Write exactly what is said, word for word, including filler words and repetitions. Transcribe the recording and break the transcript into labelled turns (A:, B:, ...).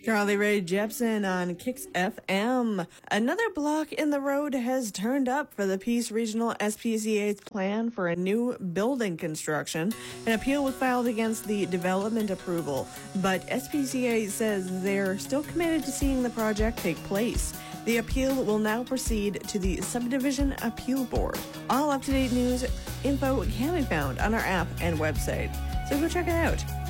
A: Charlie Ray Jepsen on Kicks F M. Another block in the road has turned up for the Peace Regional S P C A's plan for a new building construction. An appeal was filed against the development approval, but S P C A says they're still committed to seeing the project take place. The appeal will now proceed to the Subdivision Appeal Board. All up-to-date news info can be found on our app and website, so go check it out.